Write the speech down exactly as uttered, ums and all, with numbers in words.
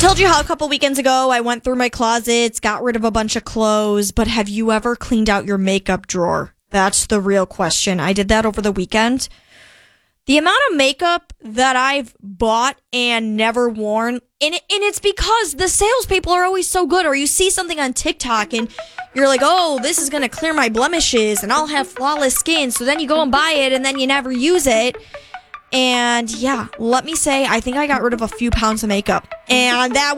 told you how a couple weekends ago I went through my closets, got rid of a bunch of clothes, but have you ever cleaned out your makeup drawer? That's the real question. I did that over the weekend. The amount of makeup that I've bought and never worn, and, it, and it's because the salespeople are always so good, or you see something on TikTok and you're like, oh, this is going to clear my blemishes and I'll have flawless skin. So then you go and buy it and then you never use it. And yeah, let me say, I think I got rid of a few pounds of makeup. And that